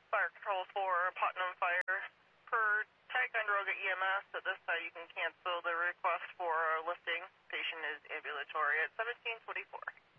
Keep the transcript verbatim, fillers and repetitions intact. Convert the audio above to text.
Fire Control for Putnam Fire. Per Ticonderoga E M S, at this time you can cancel the request for lifting. Patient is ambulatory at seventeen twenty-four.